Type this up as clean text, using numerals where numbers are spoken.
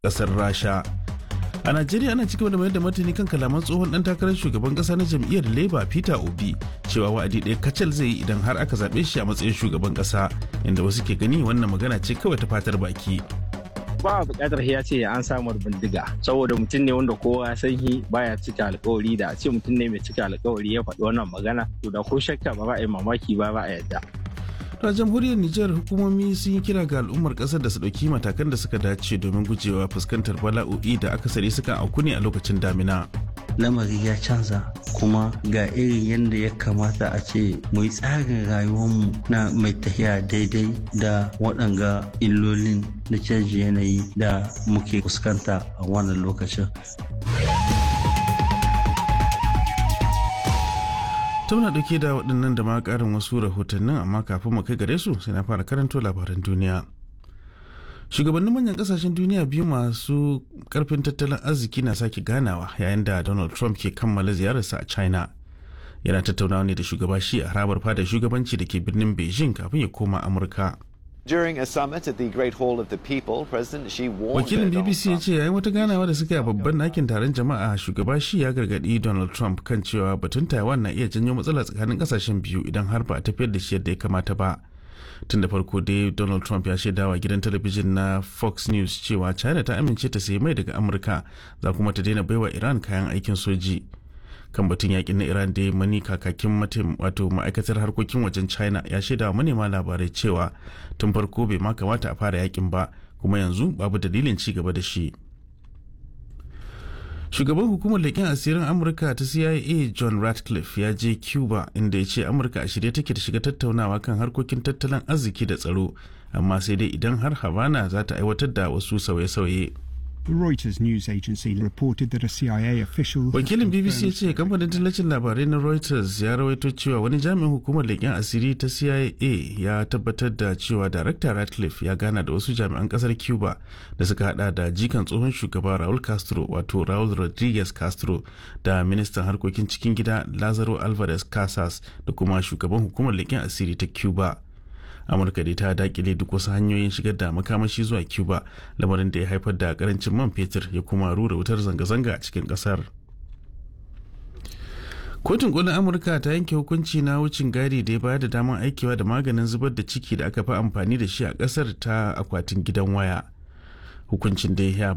ƙasar Rasha. A Najeriya ana cigaba da mayar da martani kan kalaman tsohon dan takarar shugaban kasa na jam'iyyar Labour Peter Obi cewa wa'adi ɗaya kacal zai yi idan har aka zaɓe shi a matsayin shugaban kasa, inda wasu ke gani wannan magana ce kawai ta fatar baki. Ba a buƙatar ya ce an samu bindiga saboda mutum ne wanda kowa ya san shi baya cika alƙawari, da a ce mutum ne mai cika alƙawari ya faɗi wannan magana to da ko shakka ba a yi mamaki ba a yadda. A jamhuriyar Nijar hukumomi sun yi kira ga al'ummar kasar da su ɗauki matakan da suka dace domin gujewa fuskantar bala'o'i da akasari suka auku ne a lokacin damina. Lamari ya canza kuma ga irin yadda ya kamata a ce mu yi tsarin rayuwarmu na mai tafiya daidai da waɗanga illolin na canji yanayi da muke fuskanta a wannan lokacin. Muna dauke da waɗannan da ma ƙarin wasu rahotannin, amma kafin mu kai gare su sai na fara karanto labaran duniya. Shugabannin manyan ƙasashen duniya biyu masu ƙarfin tattalin arziki na sake ganawa yayin da Donald Trump ke kammala ziyararsa a China. Yana tattaunawa ne da shugaba Xi a harabar fadar shugabanci da ke birnin Beijing kafin ya koma Amurka. During a summit at the Great Hall of the People, President Xi warned Wakilin BBC ya ce yayin wata ganawa da suka yi a babban ɗakin taron jama'a, shugaba Xi ya gargaɗi Donald Trump kan cewa batun Taiwan na iya janyo matsala tsakanin ƙasashen biyu idan har ba a tafiyar da shi yadda ya kamata ba. Tun da farko dai Donald Trump ya shaidawa gidan talabijin na Fox News cewa China ta amince ta sayi mai daga Amurka, za kuma ta daina baiwa Iran kayan aikin soji. Kan batun yakin na Iran da mani kakakin ma'aikatar harkokin wajen China ya shaida wa manema labarai cewa tun farko bai ma kamata a fara yakin ba, kuma yanzu babu dalilin ci gaba da shi. Shugaban hukumar leƙen asirin Amurka ta CIA John Ratcliffe ya je Cuba, inda ya ce Amurka a shirye take da shiga tattaunawa kan harkokin tattalin arziki da tsaro, amma sai dai idan har Havana za ta aiwatar da wasu sauye-sauye. The Reuters news agency reported that a CIA official... Wakilin BBC ya ce kamfanin tallacin labarai na Reuters ya rawaito cewa wani jami'in hukumar leƙen asiri ta CIA ya tabbatar da cewa Darakta Ratcliffe ya gana da wasu jami'an ƙasar Cuba da suka hada da jikan tsohon shugaba Raul Castro wato Raul Rodriguez Castro da ministan harkokin cikin gida Lázaro Álvarez Casas da kuma shugaban hukumar leƙen asiri ta Cuba. Amurka dai ta dakile duk wasu hanyoyin shigar da makamashi zuwa Cuba, lamarin da ya haifar da karancin man fetur ya kuma rura wutar zanga-zanga a cikin kasar. Kotun kolin Amurka ta yanke hukunci na wucin gadi da ya bayar da damar aikewa da maganin zubar da ciki da aka fi amfani da shi a kasar ta akwatin gidan waya. Hukuncin da ya